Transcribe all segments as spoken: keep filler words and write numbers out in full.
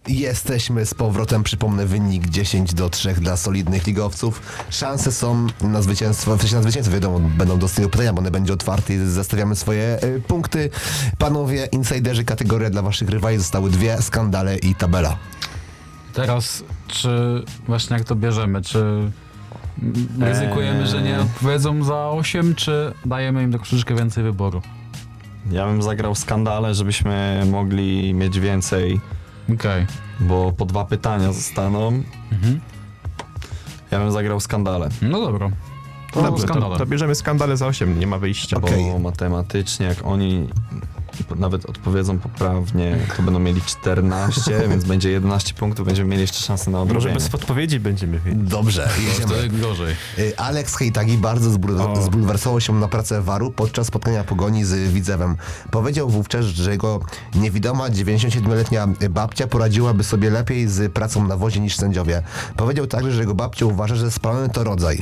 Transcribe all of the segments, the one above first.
Jesteśmy z powrotem, przypomnę wynik dziesięć do trzech dla solidnych ligowców. Szanse są na zwycięstwo, w sensie na zwycięstwo wiadomo, będą do ostatniego pytania, bo one będzie otwarte i zestawiamy swoje y, punkty. Panowie, insiderzy, kategoria dla waszych rywali zostały dwie, skandale i tabela. Teraz, czy właśnie jak to bierzemy, czy ryzykujemy, eee. że nie odpowiedzą za osiem, czy dajemy im troszeczkę więcej wyboru? Ja bym zagrał skandale, żebyśmy mogli mieć więcej. Okej. Okay. Bo po dwa pytania zostaną. Mhm. Ja bym zagrał skandale. No dobra. To, Dobrze, to, to bierzemy skandale za osiem, nie ma wyjścia. Okay. Bo matematycznie, jak oni nawet odpowiedzą poprawnie, to będą mieli czternaście, więc będzie jedenaście punktów, będziemy mieli jeszcze szansę na odrobienie. Może bez podpowiedzi będziemy mieli. Dobrze, jedziemy. Gorzej. Alex Hejtagi bardzo zbul- zbulwersował się na pracę waru podczas spotkania Pogoni z Widzewem. Powiedział wówczas, że jego niewidoma dziewięćdziesięciosiemletnia babcia poradziłaby sobie lepiej z pracą na wozie niż sędziowie. Powiedział także, że jego babcia uważa, że spalony to rodzaj.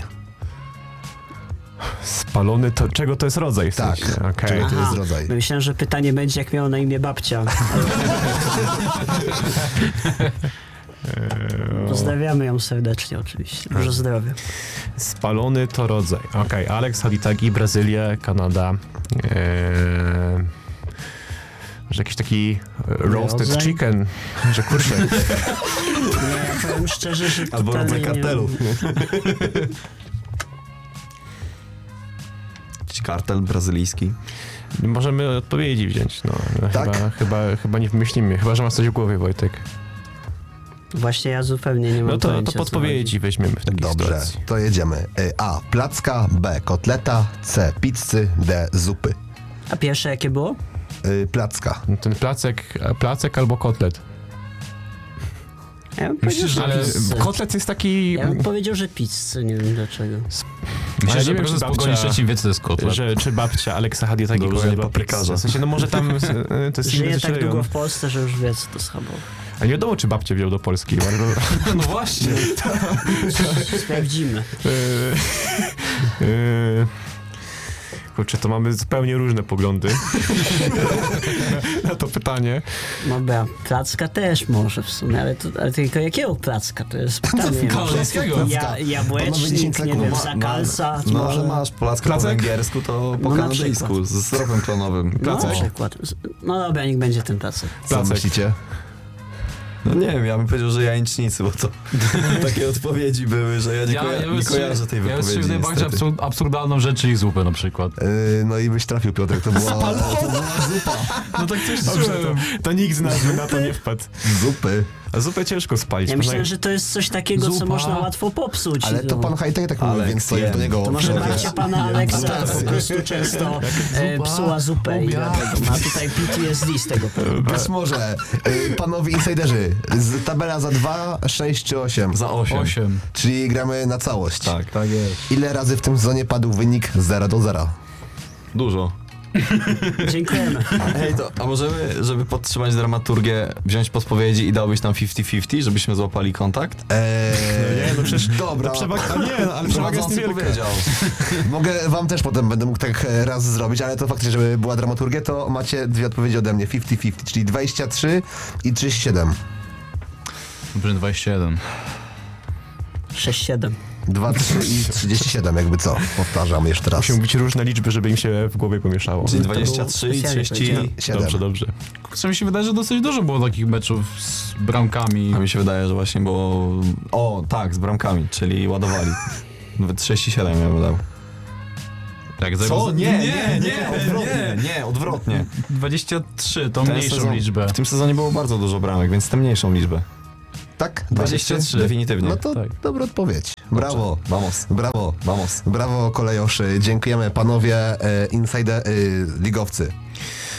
Spalony to... Czego to jest rodzaj? W tak, sensie? Okay. Czego to Aha, jest rodzaj? Myślałem, że pytanie będzie, jak miało na imię babcia. Pozdrawiamy ją serdecznie oczywiście. Dużo zdrowia. Spalony to rodzaj. Okej, okay. Alex Halitagi, Brazylia, Kanada. Eee... Że jakiś taki roasted rodzaj? Chicken, że kurczę. Nie, ja powiem szczerze, że albo rodzaj kartelu. Kartel brazylijski. Możemy odpowiedzi wziąć, no. no tak? Chyba, chyba, chyba nie wymyślimy. Chyba, że masz coś w głowie, Wojtek. Właśnie ja zupełnie nie mam No to, pojęcia, to podpowiedzi weźmiemy w takiej Dobrze, sytuacji. to jedziemy. A. Placka, B. Kotleta, C. Pizzy, D. Zupy. A pierwsze jakie było? Placka. No ten placek, placek albo kotlet. Ja bym Myślisz, że ale pizzy. kotlet jest taki... Ja bym powiedział, że pizzy, nie wiem dlaczego. Myślę, że nie wiem, czy z Pogoni Szczecin wie, co to jest kotlet. Że, czy babcia Alexa Hadiatagi kojarzy paprykarza. W sensie, no może tam to jest Żyje tak długo w Polsce, że już wie, co to schabowe. A nie wiadomo, czy babcię wziął do Polski. No właśnie. Sprawdzimy. Kurczę, to mamy zupełnie różne poglądy na to pytanie. Dobra, placka też może w sumie, ale, to, ale tylko jakiego placka? To jest pytanie. Kalenskiego. Ja, jabłecznik, nie wiem, zakalsa. No, może... ale masz plackę po węgiersku, to po no, kanadyjsku, z syropem klonowym. No na przykład. No dobra, niech będzie ten placek. Co myślicie? No nie wiem, ja bym powiedział, że jajęcznicy, bo to takie odpowiedzi były, że ja nie, koja- ja nie kojarzę tej ja wypowiedzi. Ja najbardziej absurd, absurdalną rzecz i zupę na przykład. Yy, no i byś trafił, Piotrek, to była, to była zupa. No tak coś Dobrze, to, to nikt z nas by na to nie wpadł. Zupy. A zupę ciężko spalić. Ja myślę, że to jest coś takiego, Zupa. co można łatwo popsuć. Ale to pan Hajtek tak mówi, więc to jest do niego... To może przerwę. babcia pana Aleksa po prostu często e, psuła zupę i dlatego ma tutaj P T S D z tego powodu. Być może. Yy, panowie insiderzy, z tabela za dwa, sześć czy osiem? Za osiem. osiem. Czyli gramy na całość. Tak, tak jest. Ile razy w tym sezonie padł wynik zero do zera? Dużo. Dziękujemy. Hej, to, a możemy, żeby podtrzymać dramaturgię, wziąć podpowiedzi i dałbyś nam pięćdziesiąt pięćdziesiąt, żebyśmy złapali kontakt? Eee, No nie, no przecież dobra. To przewaga, a nie, ale przewaga jest niewielka. powiedział. Mogę wam też potem, będę mógł tak raz zrobić, ale to faktycznie, żeby była dramaturgia, to macie dwie odpowiedzi ode mnie, pięćdziesiąt pięćdziesiąt, czyli dwadzieścia trzy i trzydzieści siedem. Dobrze, dwadzieścia jeden. sześć siedem. dwa, trzy i trzydzieści siedem, jakby co. Powtarzam jeszcze raz. Muszą być różne liczby, żeby im się w głowie pomieszało. Czyli dwadzieścia trzy i trzydzieści siedem. Dobrze, dobrze. Co mi się wydaje, że dosyć dużo było takich meczów z bramkami. A mi się wydaje, że właśnie było... O, tak, z bramkami, czyli ładowali. trzydzieści siedem ja bym dał. Tak, Co? Nie, nie, nie, odwrotnie, nie, odwrotnie. dwadzieścia trzy, tą Ten mniejszą sezon, liczbę. W tym sezonie było bardzo dużo bramek, więc tę mniejszą liczbę. Tak? dwadzieścia trzy. Definitywnie. No to tak. dobra odpowiedź. Brawo. Vamos. Brawo. Vamos. Brawo, kolejoszy. Dziękujemy panowie e, inside, e, ligowcy.